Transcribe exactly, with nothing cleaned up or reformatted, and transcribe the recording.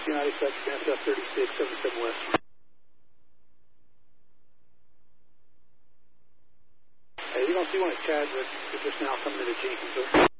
United Six, N S F thirty-six, seventy-seven West. Hey, you're going to see one at Chadwick, just now coming into Jenkins.